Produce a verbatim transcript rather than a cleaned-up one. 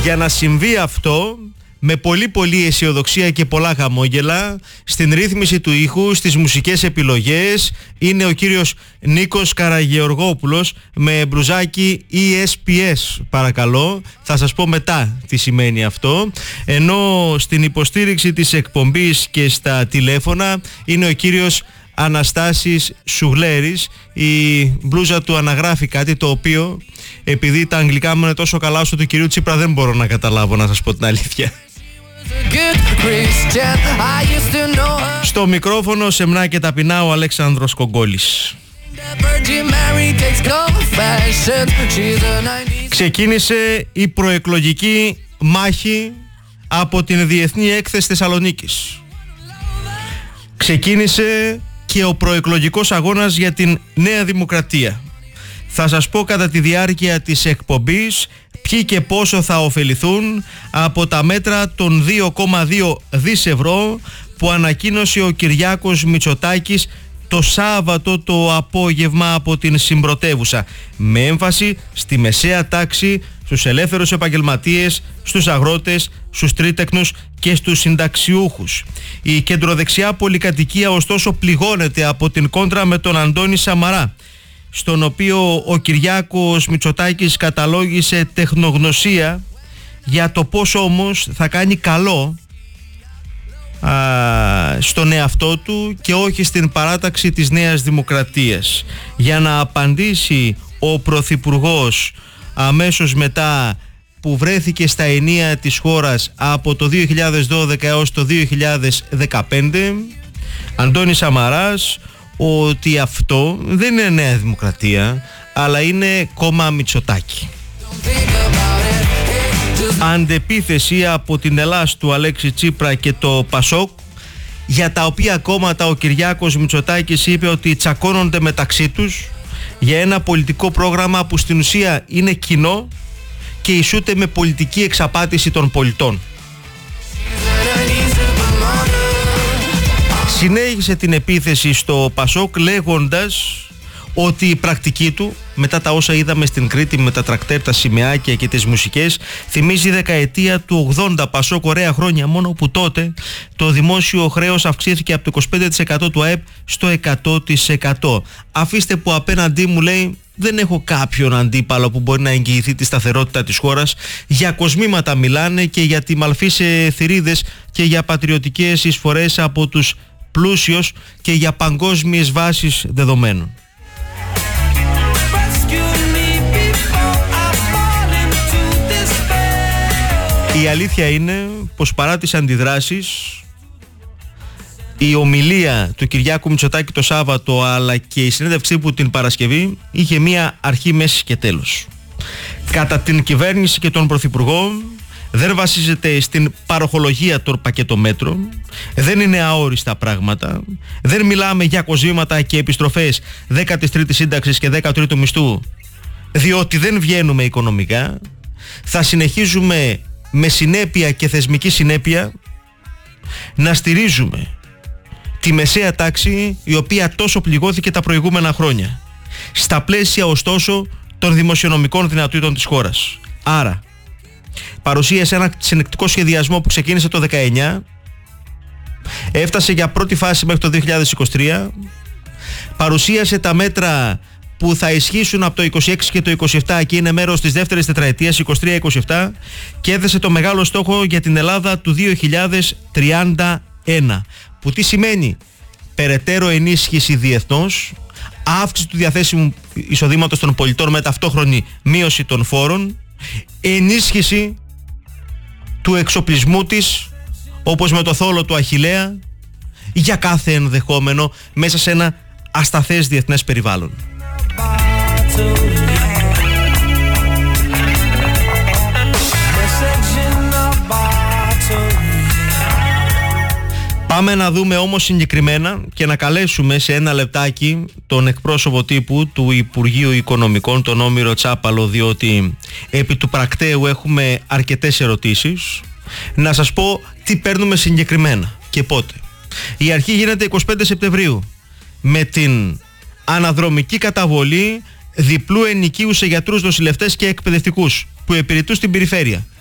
Για να συμβεί αυτό, με πολύ πολύ αισιοδοξία και πολλά χαμόγελα, στην ρύθμιση του ήχου, στις μουσικές επιλογές, είναι ο κύριος Νίκος Καραγεωργόπουλος με μπλουζάκι ι ες πι ες, παρακαλώ. Θα σας πω μετά τι σημαίνει αυτό. Ενώ στην υποστήριξη της εκπομπής και στα τηλέφωνα είναι ο κύριος Αναστάσης Σουγλέρης. Η μπλούζα του αναγράφει κάτι το οποίο, επειδή τα αγγλικά μου είναι τόσο καλά όσο του κυρίου Τσίπρα, δεν μπορώ να καταλάβω, να σας πω την αλήθεια. Στο μικρόφωνο σεμνά και ταπεινά ο Αλέξανδρος Κογκόλης. Ξεκίνησε η προεκλογική μάχη από την Διεθνή Έκθεση Θεσσαλονίκης. Ξεκίνησε και ο προεκλογικός αγώνας για την Νέα Δημοκρατία. Θα σας πω κατά τη διάρκεια της εκπομπής ποιοι και πόσο θα ωφεληθούν από τα μέτρα των δύο κόμμα δύο δισεκατομμύρια ευρώ που ανακοίνωσε ο Κυριάκος Μητσοτάκης το Σάββατο το απόγευμα από την Συμπρωτεύουσα, με έμφαση στη μεσαία τάξη, στους ελεύθερους επαγγελματίες, στους αγρότες, στους τρίτεκνους και στους συνταξιούχους. Η κεντροδεξιά πολυκατοικία ωστόσο πληγώνεται από την κόντρα με τον Αντώνη Σαμαρά, στον οποίο ο Κυριάκος Μητσοτάκης καταλόγισε τεχνογνωσία για το πώς όμως θα κάνει καλό α, στον εαυτό του και όχι στην παράταξη της Νέας Δημοκρατίας. Για να απαντήσει ο Πρωθυπουργός αμέσως μετά που βρέθηκε στα ενία της χώρας από το δύο χιλιάδες δώδεκα έως το δύο χιλιάδες δεκαπέντε, Αντώνης Σαμαράς, ότι αυτό δεν είναι Νέα Δημοκρατία, αλλά είναι κόμμα Μητσοτάκη. Αντεπίθεση από την Ελλάς του Αλέξη Τσίπρα και το Πασόκ, για τα οποία κόμματα ο Κυριάκος Μητσοτάκης είπε ότι τσακώνονται μεταξύ τους για ένα πολιτικό πρόγραμμα που στην ουσία είναι κοινό και ισούται με πολιτική εξαπάτηση των πολιτών. Συνέχισε την επίθεση στο Πασόκ λέγοντας ότι η πρακτική του, μετά τα όσα είδαμε στην Κρήτη με τα τρακτέρ, τα σημαίακια και τις μουσικές, θυμίζει δεκαετία του ογδόντα Πασόκ, ωραία χρόνια, μόνο που τότε το δημόσιο χρέος αυξήθηκε από το είκοσι πέντε τοις εκατό του ΑΕΠ στο εκατό τοις εκατό. Αφήστε που απέναντί μου, λέει, δεν έχω κάποιον αντίπαλο που μπορεί να εγγυηθεί τη σταθερότητα της χώρας. Για κοσμήματα μιλάνε και για τιμαλφή σε θηρίδες και για πατριωτικές εισφορές από τους πλούσιους και για παγκόσμιες βάσεις δεδομένων. Η αλήθεια είναι πως παρά τις αντιδράσεις, η ομιλία του Κυριάκου Μητσοτάκη το Σάββατο αλλά και η συνέντευξή που την Παρασκευή είχε μία αρχή, μέση και τέλος. Κατά την κυβέρνηση και τον Πρωθυπουργό δεν βασίζεται στην παροχολογία των πακετομέτρων, δεν είναι αόριστα πράγματα, δεν μιλάμε για κοζήματα και επιστροφές δέκατη τρίτη σύνταξης και δέκατου τρίτου μισθού, διότι δεν βγαίνουμε οικονομικά. Θα συνεχίζουμε με συνέπεια και θεσμική συνέπεια να στηρίζουμε τη μεσαία τάξη, η οποία τόσο πληγώθηκε τα προηγούμενα χρόνια, στα πλαίσια ωστόσο των δημοσιονομικών δυνατοτήτων της χώρας. Άρα παρουσίασε ένα συνεκτικό σχεδιασμό που ξεκίνησε το δεκαεννιά, έφτασε για πρώτη φάση μέχρι το δύο χιλιάδες είκοσι τρία, παρουσίασε τα μέτρα που θα ισχύσουν από το είκοσι έξι και το είκοσι επτά και είναι μέρος της δεύτερης τετραετίας είκοσι τρία είκοσι επτά, και έθεσε το μεγάλο στόχο για την Ελλάδα του δύο χιλιάδες τριάντα ένα, που τι σημαίνει? Περαιτέρω ενίσχυση διεθνώς, αύξηση του διαθέσιμου εισοδήματος των πολιτών με ταυτόχρονη μείωση των φόρων, ενίσχυση του εξοπλισμού της, όπως με το θόλο του Αχιλλέα, για κάθε ενδεχόμενο μέσα σε ένα ασταθές διεθνές περιβάλλον. Πάμε να δούμε όμως συγκεκριμένα και να καλέσουμε σε ένα λεπτάκι τον εκπρόσωπο τύπου του Υπουργείου Οικονομικών, τον Όμηρο Τσάπαλο, διότι επί του πρακτέου έχουμε αρκετές ερωτήσεις. Να σας πω τι παίρνουμε συγκεκριμένα και πότε. Η αρχή γίνεται εικοστή πέμπτη Σεπτεμβρίου με την αναδρομική καταβολή διπλού ενοικίου σε γιατρούς, νοσηλευτές και εκπαιδευτικούς που υπηρετούν στην περιφέρεια.